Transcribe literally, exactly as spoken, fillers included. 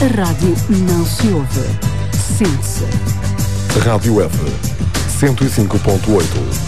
A rádio não se ouve, sente-se. Rádio F, cento e cinco ponto oito.